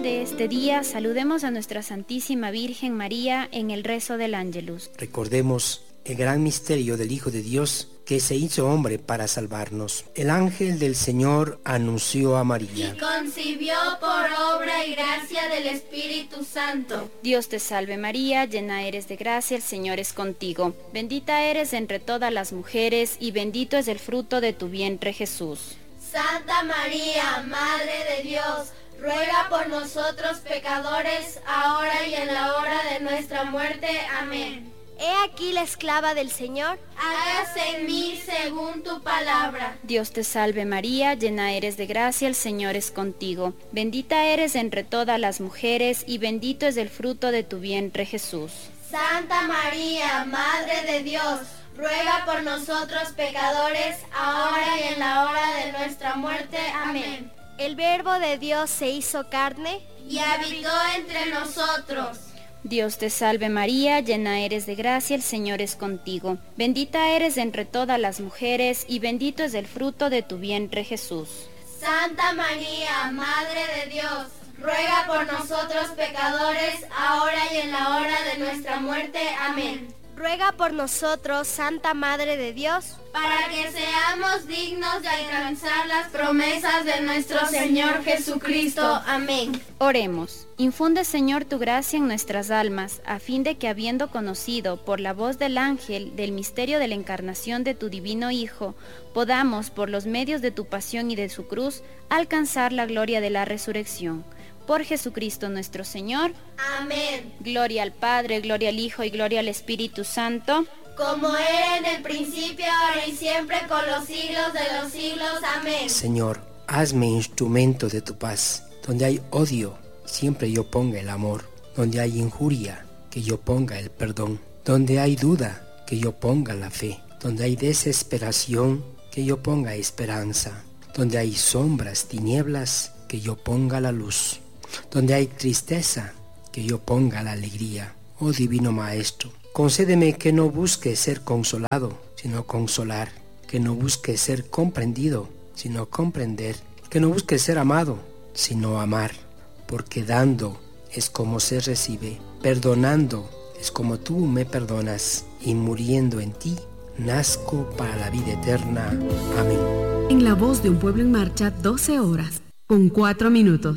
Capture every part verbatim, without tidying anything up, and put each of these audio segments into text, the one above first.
de este día, saludemos a nuestra Santísima Virgen María en el rezo del Ángelus. Recordemos el gran misterio del Hijo de Dios que se hizo hombre para salvarnos. El ángel del Señor anunció a María. Y concibió por obra y gracia del Espíritu Santo. Dios te salve María, llena eres de gracia, el Señor es contigo. Bendita eres entre todas las mujeres y bendito es el fruto de tu vientre Jesús. Santa María, Madre de Dios, ruega por nosotros pecadores, ahora y en la hora de nuestra muerte. Amén. He aquí la esclava del Señor. Hágase en mí según tu palabra. Dios te salve María, llena eres de gracia, el Señor es contigo. Bendita eres entre todas las mujeres y bendito es el fruto de tu vientre Jesús. Santa María, Madre de Dios, ruega por nosotros pecadores, ahora y en la hora de nuestra muerte. Amén. El Verbo de Dios se hizo carne y habitó entre nosotros. Dios te salve María, llena eres de gracia, el Señor es contigo. Bendita eres entre todas las mujeres y bendito es el fruto de tu vientre Jesús. Santa María, Madre de Dios, ruega por nosotros pecadores, ahora y en la hora de nuestra muerte. Amén. Ruega por nosotros, Santa Madre de Dios, para que seamos dignos de alcanzar las promesas de nuestro Señor Jesucristo. Amén. Oremos. Infunde, Señor, tu gracia en nuestras almas, a fin de que, habiendo conocido por la voz del ángel del misterio de la encarnación de tu divino Hijo, podamos, por los medios de tu pasión y de su cruz, alcanzar la gloria de la resurrección. Por Jesucristo nuestro Señor. Amén. Gloria al Padre, gloria al Hijo y gloria al Espíritu Santo. Como era en el principio, ahora y siempre, con los siglos de los siglos. Amén. Señor, hazme instrumento de tu paz. Donde hay odio, siempre yo ponga el amor. Donde hay injuria, que yo ponga el perdón. Donde hay duda, que yo ponga la fe. Donde hay desesperación, que yo ponga esperanza. Donde hay sombras, tinieblas, que yo ponga la luz. Donde hay tristeza, que yo ponga la alegría. Oh Divino Maestro, concédeme que no busque ser consolado, sino consolar. Que no busque ser comprendido, sino comprender. Que no busque ser amado, sino amar. Porque dando es como se recibe, perdonando es como tú me perdonas, y muriendo en ti, nazco para la vida eterna. Amén. En la voz de un pueblo en marcha, doce horas, con cuatro minutos.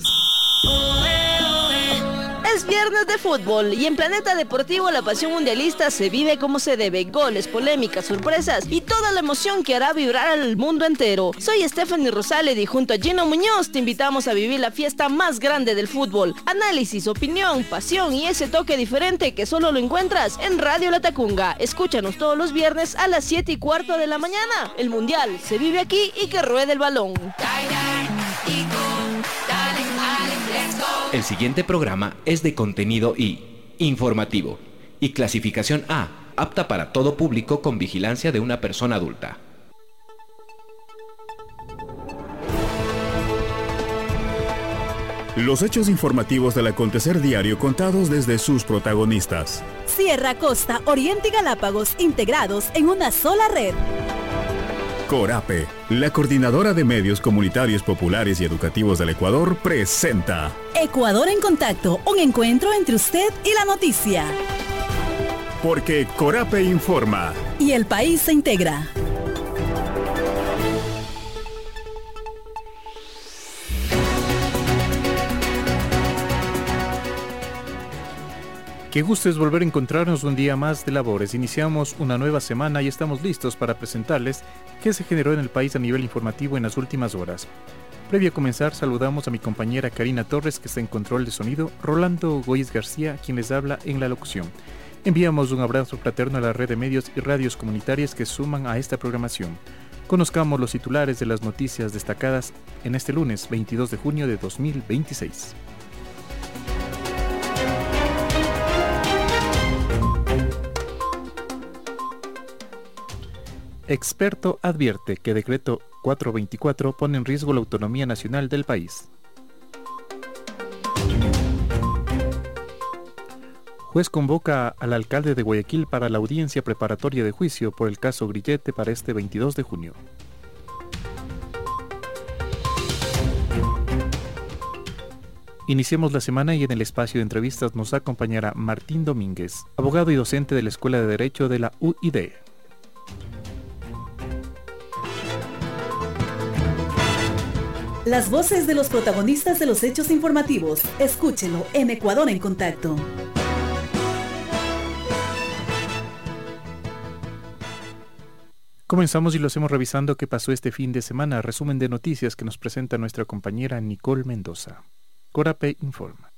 Es viernes de fútbol y en Planeta Deportivo la pasión mundialista se vive como se debe. Goles, polémicas, sorpresas y toda la emoción que hará vibrar al mundo entero. Soy Stephanie Rosales y junto a Gino Muñoz te invitamos a vivir la fiesta más grande del fútbol. Análisis, opinión, pasión y ese toque diferente que solo lo encuentras en Radio La Tacunga. Escúchanos todos los viernes a las siete y cuarto de la mañana. El mundial se vive aquí y que ruede el balón. El siguiente programa es de contenido I, informativo, y clasificación A, apta para todo público con vigilancia de una persona adulta. Los hechos informativos del acontecer diario contados desde sus protagonistas. Sierra, Costa, Oriente y Galápagos integrados en una sola red. Corape, la coordinadora de medios comunitarios populares y educativos del Ecuador, presenta Ecuador en Contacto, un encuentro entre usted y la noticia. Porque Corape informa. Y el país se integra. Qué gusto es volver a encontrarnos un día más de labores. Iniciamos una nueva semana y estamos listos para presentarles qué se generó en el país a nivel informativo en las últimas horas. Previo a comenzar, saludamos a mi compañera Karina Torres, que está en control de sonido, Rolando Goiz García, quien les habla en la locución. Enviamos un abrazo fraterno a la red de medios y radios comunitarias que suman a esta programación. Conozcamos los titulares de las noticias destacadas en este lunes veintidós de junio de dos mil veintiséis. Experto advierte que decreto cuatrocientos veinticuatro pone en riesgo la autonomía nacional del país. Juez convoca al alcalde de Guayaquil para la audiencia preparatoria de juicio por el caso Grillete para este veintidós de junio. Iniciamos la semana y en el espacio de entrevistas nos acompañará Martín Domínguez, abogado y docente de la Escuela de Derecho de la U I D. Las voces de los protagonistas de los hechos informativos. Escúchelo en Ecuador en Contacto. Comenzamos y lo hacemos revisando qué pasó este fin de semana. Resumen de noticias que nos presenta nuestra compañera Nicole Mendoza. Corape informa.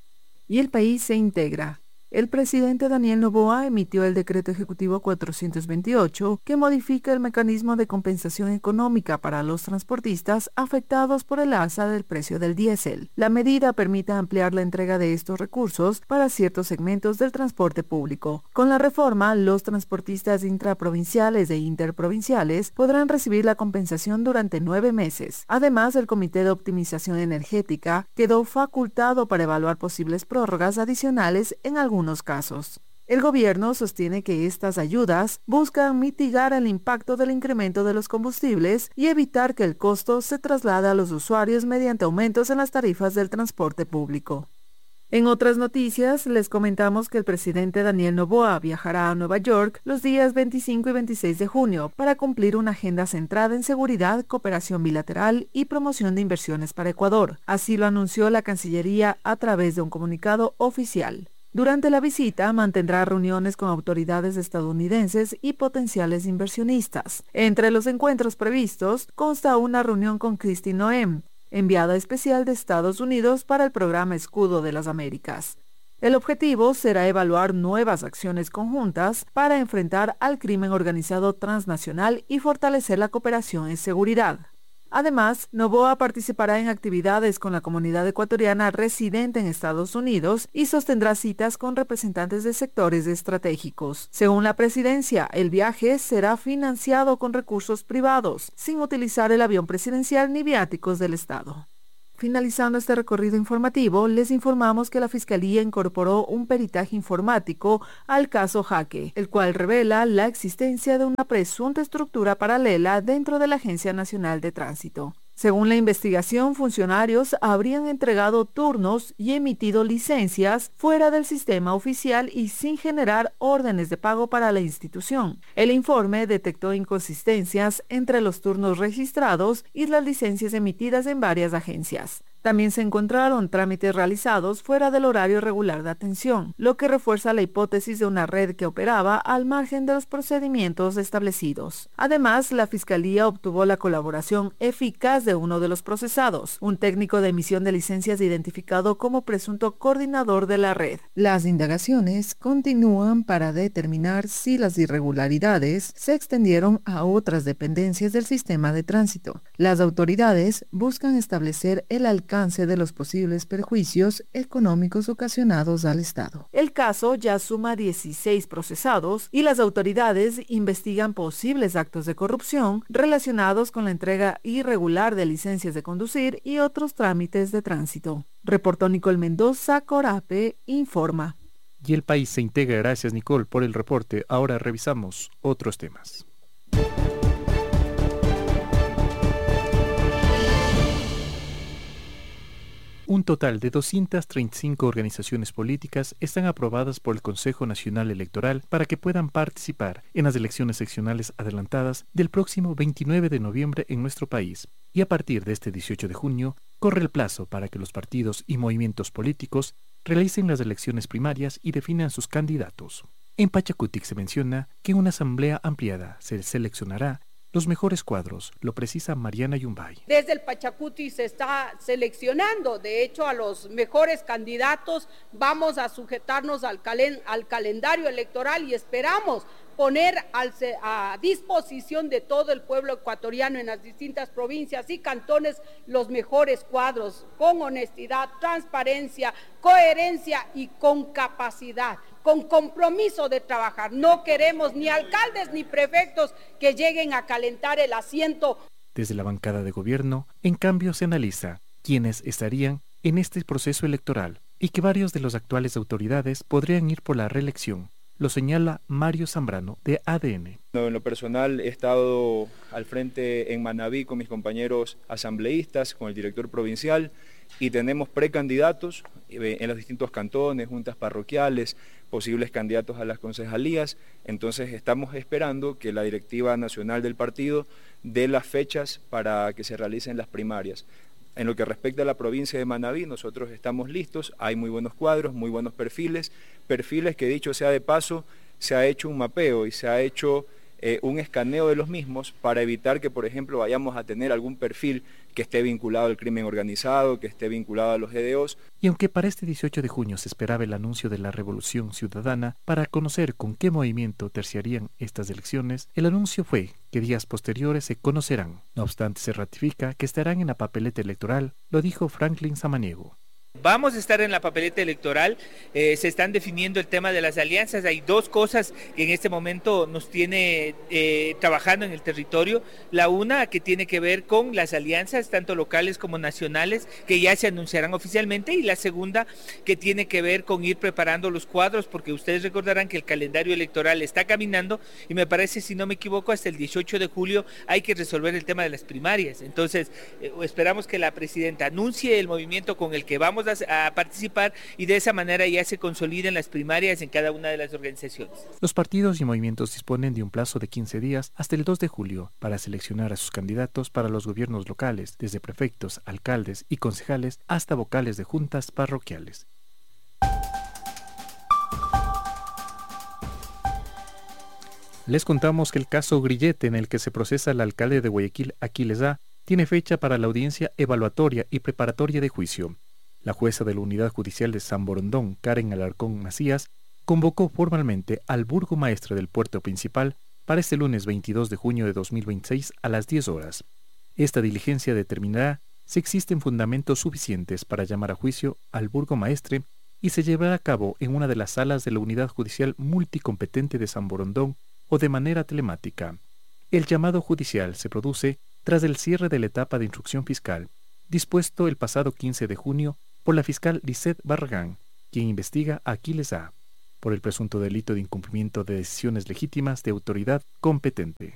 Y el país se integra. El presidente Daniel Noboa emitió el decreto ejecutivo cuatrocientos veintiocho que modifica el mecanismo de compensación económica para los transportistas afectados por el alza del precio del diésel. La medida permite ampliar la entrega de estos recursos para ciertos segmentos del transporte público. Con la reforma, los transportistas intraprovinciales e interprovinciales podrán recibir la compensación durante nueve meses. Además, el Comité de Optimización Energética quedó facultado para evaluar posibles prórrogas adicionales en algunos casos. El gobierno sostiene que estas ayudas buscan mitigar el impacto del incremento de los combustibles y evitar que el costo se traslade a los usuarios mediante aumentos en las tarifas del transporte público. En otras noticias, les comentamos que el presidente Daniel Noboa viajará a Nueva York los días veinticinco y veintiséis de junio para cumplir una agenda centrada en seguridad, cooperación bilateral y promoción de inversiones para Ecuador. Así lo anunció la Cancillería a través de un comunicado oficial. Durante la visita mantendrá reuniones con autoridades estadounidenses y potenciales inversionistas. Entre los encuentros previstos consta una reunión con Kristi Noem, enviada especial de Estados Unidos para el programa Escudo de las Américas. El objetivo será evaluar nuevas acciones conjuntas para enfrentar al crimen organizado transnacional y fortalecer la cooperación en seguridad. Además, Noboa participará en actividades con la comunidad ecuatoriana residente en Estados Unidos y sostendrá citas con representantes de sectores estratégicos. Según la presidencia, el viaje será financiado con recursos privados, sin utilizar el avión presidencial ni viáticos del Estado. Finalizando este recorrido informativo, les informamos que la Fiscalía incorporó un peritaje informático al caso Jaque, el cual revela la existencia de una presunta estructura paralela dentro de la Agencia Nacional de Tránsito. Según la investigación, funcionarios habrían entregado turnos y emitido licencias fuera del sistema oficial y sin generar órdenes de pago para la institución. El informe detectó inconsistencias entre los turnos registrados y las licencias emitidas en varias agencias. También se encontraron trámites realizados fuera del horario regular de atención, lo que refuerza la hipótesis de una red que operaba al margen de los procedimientos establecidos. Además, la Fiscalía obtuvo la colaboración eficaz de uno de los procesados, un técnico de emisión de licencias identificado como presunto coordinador de la red. Las indagaciones continúan para determinar si las irregularidades se extendieron a otras dependencias del sistema de tránsito. Las autoridades buscan establecer el alcance de los posibles perjuicios económicos ocasionados al Estado. El caso ya suma dieciséis procesados y las autoridades investigan posibles actos de corrupción relacionados con la entrega irregular de licencias de conducir y otros trámites de tránsito. Reportó Nicole Mendoza, Corape informa. Y el país se integra. Gracias, Nicole, por el reporte. Ahora revisamos otros temas. Un total de doscientas treinta y cinco organizaciones políticas están aprobadas por el Consejo Nacional Electoral para que puedan participar en las elecciones seccionales adelantadas del próximo veintinueve de noviembre en nuestro país. Y a partir de este dieciocho de junio, corre el plazo para que los partidos y movimientos políticos realicen las elecciones primarias y definan sus candidatos. En Pachacutic se menciona que en una asamblea ampliada se seleccionará los mejores cuadros, lo precisa Mariana Yumbay. Desde el Pachacuti se está seleccionando, de hecho, a los mejores candidatos. Vamos a sujetarnos al, calen, al calendario electoral y esperamos poner al, a disposición de todo el pueblo ecuatoriano en las distintas provincias y cantones los mejores cuadros, con honestidad, transparencia, coherencia y con capacidad, con compromiso de trabajar. No queremos ni alcaldes ni prefectos que lleguen a calentar el asiento. Desde la bancada de gobierno, en cambio, se analiza quiénes estarían en este proceso electoral y que varios de las actuales autoridades podrían ir por la reelección. Lo señala Mario Zambrano, de A D N. En lo personal he estado al frente en Manabí con mis compañeros asambleístas, con el director provincial, y tenemos precandidatos en los distintos cantones, juntas parroquiales, posibles candidatos a las concejalías. Entonces estamos esperando que la directiva nacional del partido dé las fechas para que se realicen las primarias. En lo que respecta a la provincia de Manabí, nosotros estamos listos, hay muy buenos cuadros, muy buenos perfiles, perfiles que dicho sea de paso, se ha hecho un mapeo y se ha hecho eh, un escaneo de los mismos para evitar que, por ejemplo, vayamos a tener algún perfil que esté vinculado al crimen organizado, que esté vinculado a los G D Os. Y aunque para este dieciocho de junio se esperaba el anuncio de la Revolución Ciudadana para conocer con qué movimiento terciarían estas elecciones, el anuncio fue que días posteriores se conocerán. No obstante, se ratifica que estarán en la papeleta electoral, lo dijo Franklin Samaniego. Vamos a estar en la papeleta electoral, eh, se están definiendo el tema de las alianzas. Hay dos cosas que en este momento nos tiene eh, trabajando en el territorio. La una que tiene que ver con las alianzas, tanto locales como nacionales, que ya se anunciarán oficialmente, y la segunda que tiene que ver con ir preparando los cuadros, porque ustedes recordarán que el calendario electoral está caminando y me parece, si no me equivoco, hasta el dieciocho de julio hay que resolver el tema de las primarias. Entonces, eh, esperamos que la presidenta anuncie el movimiento con el que vamos a participar y de esa manera ya se consoliden las primarias en cada una de las organizaciones. Los partidos y movimientos disponen de un plazo de quince días hasta el dos de julio para seleccionar a sus candidatos para los gobiernos locales, desde prefectos, alcaldes y concejales hasta vocales de juntas parroquiales. Les contamos que el caso Grillete, en el que se procesa al alcalde de Guayaquil, Aquiles A, tiene fecha para la audiencia evaluatoria y preparatoria de juicio. La jueza de la Unidad Judicial de San Borondón, Karen Alarcón Macías, convocó formalmente al burgomaestre del puerto principal para este lunes veintidós de junio de dos mil veintiséis a las diez horas. Esta diligencia determinará si existen fundamentos suficientes para llamar a juicio al burgomaestre y se llevará a cabo en una de las salas de la Unidad Judicial Multicompetente de San Borondón o de manera telemática. El llamado judicial se produce tras el cierre de la etapa de instrucción fiscal, dispuesto el pasado quince de junio por la fiscal Lisette Barragán, quien investiga a Aquiles A. por el presunto delito de incumplimiento de decisiones legítimas de autoridad competente.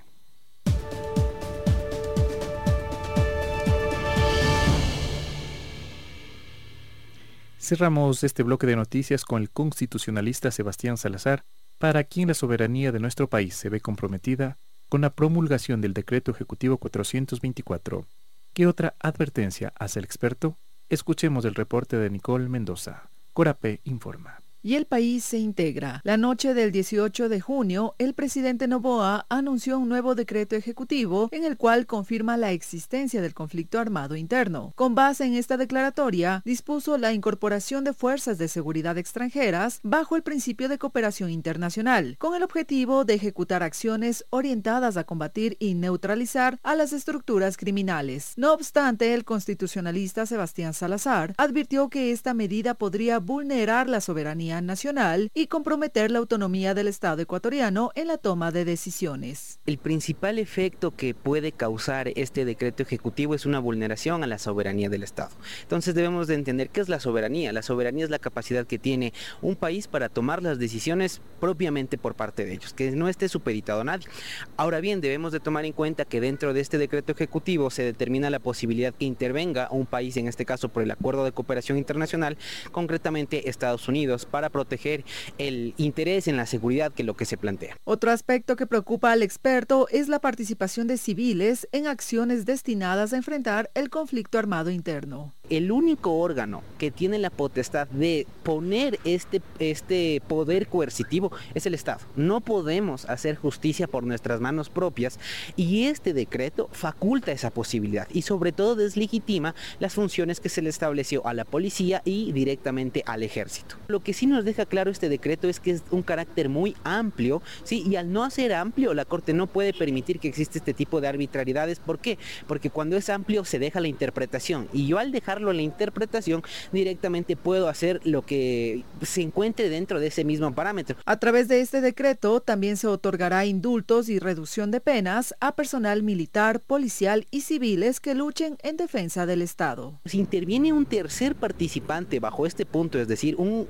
Cerramos este bloque de noticias con el constitucionalista Sebastián Salazar, para quien la soberanía de nuestro país se ve comprometida con la promulgación del Decreto Ejecutivo cuatrocientos veinticuatro. ¿Qué otra advertencia hace el experto? Escuchemos el reporte de Nicole Mendoza. Corape informa. Y el país se integra. La noche del dieciocho de junio, el presidente Noboa anunció un nuevo decreto ejecutivo en el cual confirma la existencia del conflicto armado interno. Con base en esta declaratoria, dispuso la incorporación de fuerzas de seguridad extranjeras bajo el principio de cooperación internacional, con el objetivo de ejecutar acciones orientadas a combatir y neutralizar a las estructuras criminales. No obstante, el constitucionalista Sebastián Salazar advirtió que esta medida podría vulnerar la soberanía nacional y comprometer la autonomía del Estado ecuatoriano en la toma de decisiones. El principal efecto que puede causar este decreto ejecutivo es una vulneración a la soberanía del Estado. Entonces debemos de entender qué es la soberanía. La soberanía es la capacidad que tiene un país para tomar las decisiones propiamente por parte de ellos, que no esté supeditado a nadie. Ahora bien, debemos de tomar en cuenta que dentro de este decreto ejecutivo se determina la posibilidad que intervenga un país, en este caso por el Acuerdo de Cooperación Internacional, concretamente Estados Unidos, para proteger el interés en la seguridad que es lo que se plantea. Otro aspecto que preocupa al experto es la participación de civiles en acciones destinadas a enfrentar el conflicto armado interno. El único órgano que tiene la potestad de poner este, este poder coercitivo es el Estado. No podemos hacer justicia por nuestras manos propias y este decreto faculta esa posibilidad y sobre todo deslegitima las funciones que se le estableció a la policía y directamente al ejército. Lo que sí nos deja claro este decreto es que es un carácter muy amplio, ¿sí? Y al no ser amplio, la Corte no puede permitir que exista este tipo de arbitrariedades. ¿Por qué? Porque cuando es amplio se deja la interpretación y yo al dejar en la interpretación directamente puedo hacer lo que se encuentre dentro de ese mismo parámetro. A través de este decreto también se otorgará indultos y reducción de penas a personal militar, policial y civiles que luchen en defensa del Estado. Si interviene un tercer participante bajo este punto, es decir, un, un, y,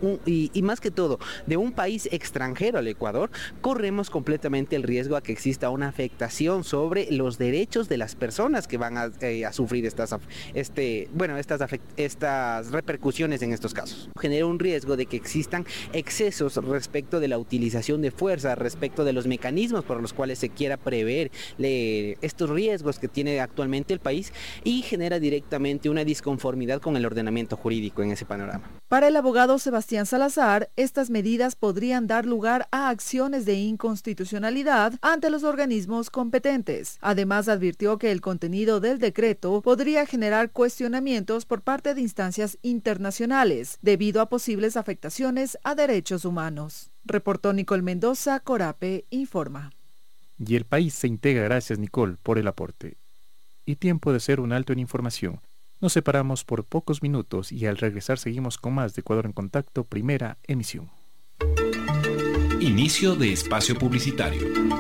y, y más que todo de un país extranjero al Ecuador, corremos completamente el riesgo a que exista una afectación sobre los derechos de las personas que van a, eh, a sufrir estas, este, bueno, estas, estas repercusiones en estos casos. Genera un riesgo de que existan excesos respecto de la utilización de fuerza, respecto de los mecanismos por los cuales se quiera prever le, estos riesgos que tiene actualmente el país, y genera directamente una disconformidad con el ordenamiento jurídico en ese panorama. Para el abogado Sebastián Salazar, estas medidas podrían dar lugar a acciones de inconstitucionalidad ante los organismos competentes. Además, advirtió que el contenido del decreto podría generar cuestionamientos por parte de instancias internacionales debido a posibles afectaciones a derechos humanos. Reportó Nicole Mendoza, Corape informa. Y el país se integra. Gracias, Nicole, por el aporte. Y tiempo de hacer un alto en información. Nos separamos por pocos minutos y al regresar seguimos con más de Ecuador en Contacto, primera emisión. Inicio de espacio publicitario.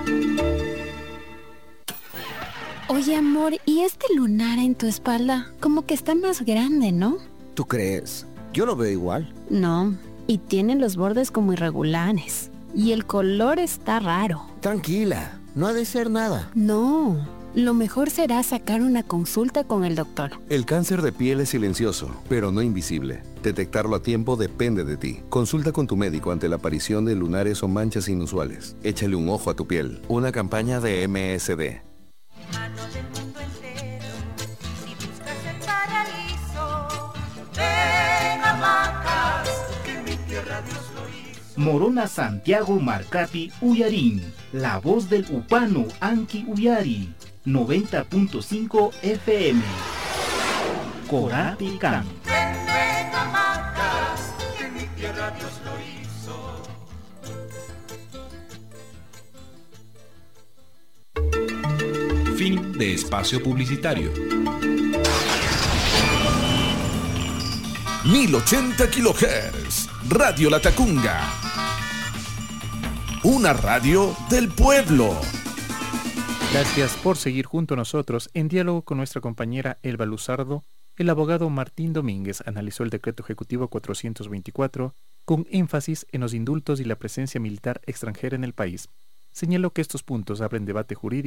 Oye, amor, ¿y este lunar en tu espalda? Como que está más grande, ¿no? ¿Tú crees? Yo lo veo igual. No, y tiene los bordes como irregulares. Y el color está raro. Tranquila, no ha de ser nada. No. Lo mejor será sacar una consulta con el doctor. El cáncer de piel es silencioso, pero no invisible. Detectarlo a tiempo depende de ti. Consulta con tu médico ante la aparición de lunares o manchas inusuales. Échale un ojo a tu piel. Una campaña de M S D. Morona Santiago Marcapi Uyarín, la voz del Upano Anki Uyari, noventa punto cinco F M. Corapi Cam. Fin de espacio publicitario. mil ochenta kilohertz, Radio La Tacunga. Una radio del pueblo. Gracias por seguir junto a nosotros. En diálogo con nuestra compañera Elba Luzardo, el abogado Martín Domínguez analizó el decreto ejecutivo cuatrocientos veinticuatro con énfasis en los indultos y la presencia militar extranjera en el país. Señaló que estos puntos abren debate jurídico